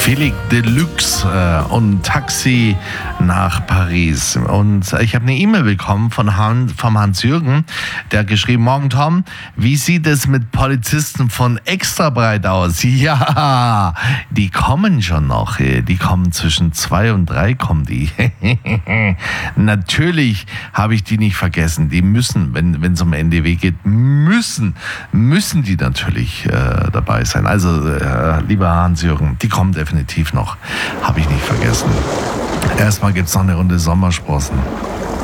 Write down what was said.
Felix Deluxe und Taxi nach Paris. Und ich habe eine E-Mail bekommen vom Hans-Jürgen, der hat geschrieben: Morgen Tom, wie sieht es mit Polizisten von Extrabreit aus? Ja, die kommen schon noch. Die kommen zwischen 2 und 3 kommen die. Natürlich habe ich die nicht vergessen. Die müssen, wenn es um NDW geht, müssen die natürlich dabei sein. Also, lieber Hans-Jürgen, die kommen definitiv noch. Habe ich nicht vergessen. Erstmal gibt es noch eine Runde Sommersprossen.